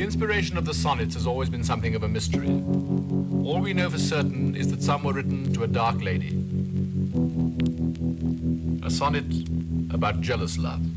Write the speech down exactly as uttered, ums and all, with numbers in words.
The inspiration of the sonnets has always been something of a mystery. All we know for certain is that some were written to a dark lady. A sonnet about jealous love.